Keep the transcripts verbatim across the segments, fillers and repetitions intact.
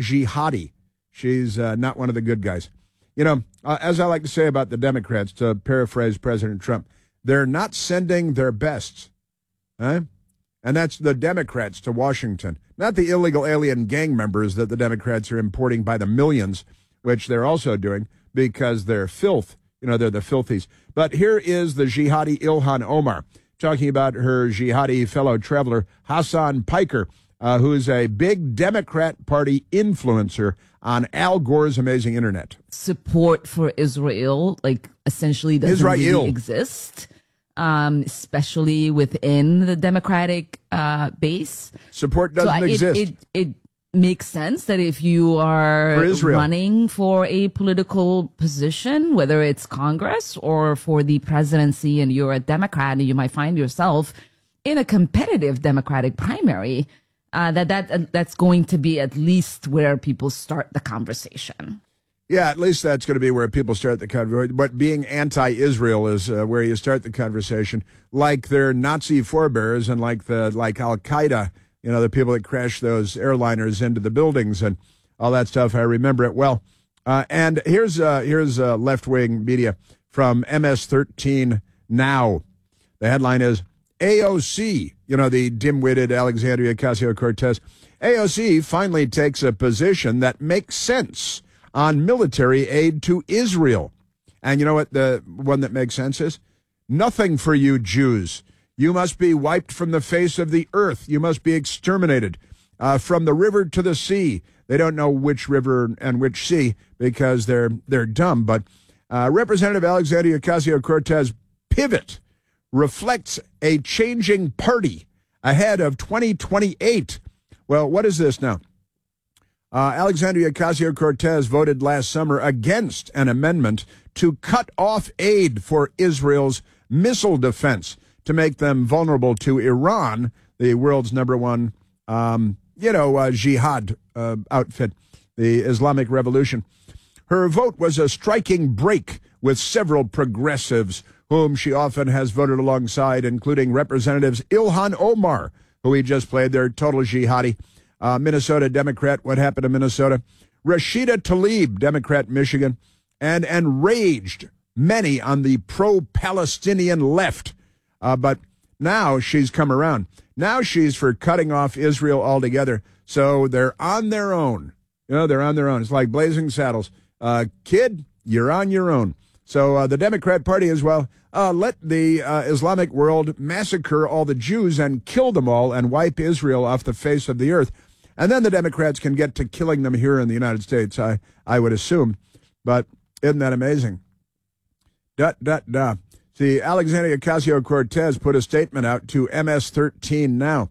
jihadi. She's uh, not one of the good guys. You know, uh, as I like to say about the Democrats, to paraphrase President Trump, they're not sending their best. Huh? And that's the Democrats to Washington, not the illegal alien gang members that the Democrats are importing by the millions, which they're also doing because they're filth. You know, they're the filthies. But here is the jihadi Ilhan Omar talking about her jihadi fellow traveler, Hassan Piker, uh, who's a big Democrat Party influencer on Al Gore's amazing internet. Support for Israel, like, essentially doesn't Israel. really exist, um, especially within the Democratic uh, base. Support doesn't so exist. It, it, it makes sense that if you are for running for a political position, whether it's Congress or for the presidency, and you're a Democrat and you might find yourself in a competitive Democratic primary, Uh, that that uh, that's going to be at least where people start the conversation. Yeah, at least that's going to be where people start the conversation. But being anti-Israel is uh, where you start the conversation, like their Nazi forebears and like the like Al Qaeda. You know, the people that crashed those airliners into the buildings and all that stuff. I remember it well. Uh, and here's uh, here's uh, left-wing media from M S thirteen Now. The headline is A O C. You know, the dim-witted Alexandria Ocasio-Cortez. A O C finally takes a position that makes sense on military aid to Israel. And you know what the one that makes sense is? Nothing for you Jews. You must be wiped from the face of the earth. You must be exterminated uh, from the river to the sea. They don't know which river and which sea because they're they're dumb. But uh, Representative Alexandria Ocasio-Cortez pivot reflects a changing party ahead of twenty twenty-eight. Well, what is this now? Uh, Alexandria Ocasio-Cortez voted last summer against an amendment to cut off aid for Israel's missile defense to make them vulnerable to Iran, the world's number one, um, you know, uh, jihad uh, outfit, the Islamic Revolution. Her vote was a striking break with several progressives whom she often has voted alongside, including Representatives Ilhan Omar, who we just played, their total jihadi, uh, Minnesota Democrat, what happened to Minnesota, Rashida Tlaib, Democrat, Michigan, and enraged many on the pro-Palestinian left. Uh, but now she's come around. Now she's for cutting off Israel altogether. So they're on their own. You know, they're on their own. It's like Blazing Saddles. Uh, kid, you're on your own. So uh, the Democrat Party as well, uh, let the uh, Islamic world massacre all the Jews and kill them all and wipe Israel off the face of the earth. And then the Democrats can get to killing them here in the United States, I, I would assume. But isn't that amazing? Dot, dot, dot. See, Alexandria Ocasio-Cortez put a statement out to M S thirteen Now.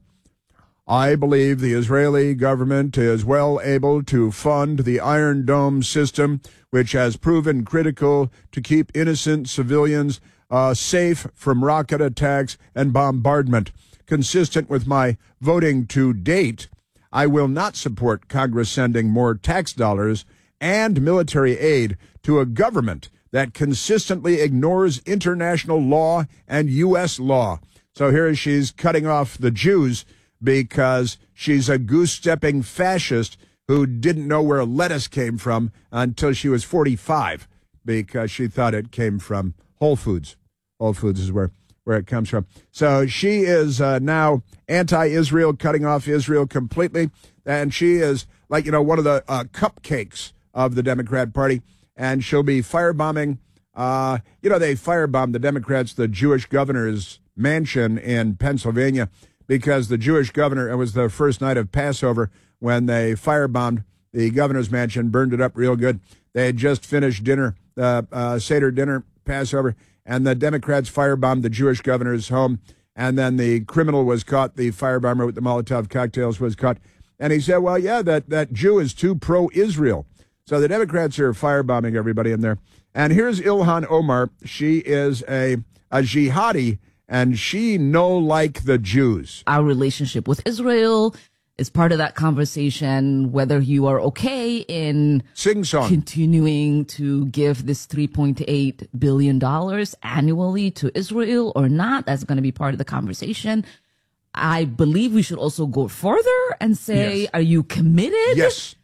I believe the Israeli government is well able to fund the Iron Dome system, which has proven critical to keep innocent civilians uh, safe from rocket attacks and bombardment. Consistent with my voting to date, I will not support Congress sending more tax dollars and military aid to a government that consistently ignores international law and U S law. So here she's cutting off the Jews because she's a goose-stepping fascist who didn't know where lettuce came from until she was forty-five because she thought it came from Whole Foods. Whole Foods is where, where it comes from. So she is uh, now anti-Israel, cutting off Israel completely. And she is like, you know, one of the uh, cupcakes of the Democrat Party. And she'll be firebombing. Uh, you know, they firebombed the Democrats, the Jewish governor's mansion in Pennsylvania, because the Jewish governor, it was the first night of Passover when they firebombed the governor's mansion, burned it up real good. They had just finished dinner, uh, uh, Seder dinner, Passover, and the Democrats firebombed the Jewish governor's home. And then the criminal was caught, the firebomber with the Molotov cocktails was caught. And he said, well, yeah, that, that Jew is too pro-Israel. So the Democrats are firebombing everybody in there. And here's Ilhan Omar. She is a, a jihadi, and she no like the Jews. Our relationship with Israel is part of that conversation, whether you are okay in Sing song. continuing to give this three point eight billion dollars annually to Israel or not. That's going to be part of the conversation. I believe we should also go further and say, yes. Are you committed yes.